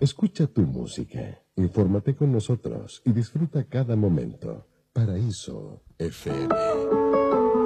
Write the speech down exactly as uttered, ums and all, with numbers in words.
Escucha tu música, infórmate con nosotros y disfruta cada momento. Paraíso F M.